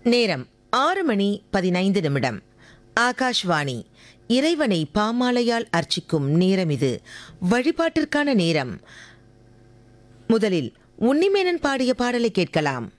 நேரம் 6:15. ஆகாஷ்வாணி. இறைவனை பாமாலையால் அர்ச்சிக்கும் நேரம் இது. வழிபாட்டிற்கான நேரம். முதலில் உன்னிமேனன் பாடிய பாடலை கேட்கலாம்.